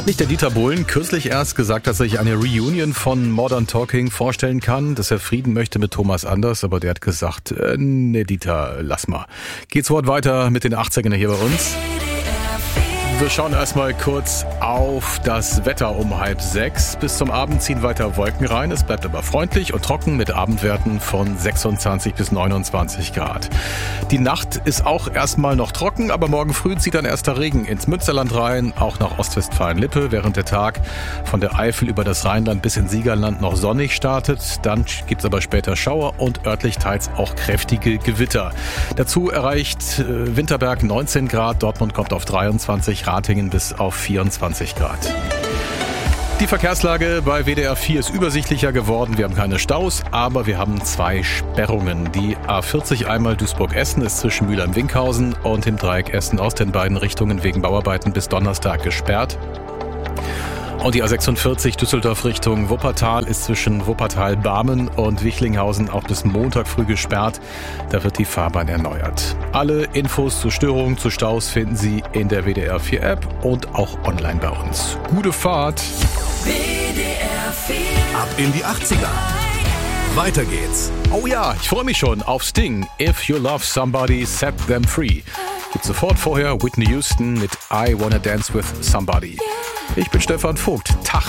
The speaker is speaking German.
Hat nicht der Dieter Bohlen kürzlich erst gesagt, dass er sich eine Reunion von Modern Talking vorstellen kann, dass er Frieden möchte mit Thomas Anders, aber der hat gesagt, nee Dieter, lass mal. Geht's Wort weiter mit den 80ern hier bei uns. Wir schauen erstmal kurz auf das Wetter um 5:30. Bis zum Abend ziehen weiter Wolken rein. Es bleibt aber freundlich und trocken mit Abendwerten von 26 bis 29 Grad. Die Nacht ist auch erstmal noch trocken, aber morgen früh zieht dann erster Regen ins Münsterland rein, auch nach Ostwestfalen-Lippe, während der Tag von der Eifel über das Rheinland bis ins Siegerland noch sonnig startet. Dann gibt's aber später Schauer und örtlich teils auch kräftige Gewitter. Dazu erreicht Winterberg 19 Grad, Dortmund kommt auf 23, Ratingen bis auf 24 Grad. Die Verkehrslage bei WDR 4 ist übersichtlicher geworden. Wir haben keine Staus, aber wir haben 2 Sperrungen. Die A40 einmal Duisburg-Essen ist zwischen Mülheim-Winkhausen und dem Dreieck Essen aus den beiden Richtungen wegen Bauarbeiten bis Donnerstag gesperrt. Und die A46 Düsseldorf Richtung Wuppertal ist zwischen Wuppertal-Barmen und Wichlinghausen auch bis Montag früh gesperrt. Da wird die Fahrbahn erneuert. Alle Infos zu Störungen, zu Staus finden Sie in der WDR 4 App und auch online bei uns. Gute Fahrt! WDR 4. Ab in die 80er. Weiter geht's. Oh ja, ich freue mich schon auf Sting. If you love somebody, set them free. Gibt sofort vorher Whitney Houston mit I Wanna Dance with Somebody. Ich bin Stefan Vogt. Tag.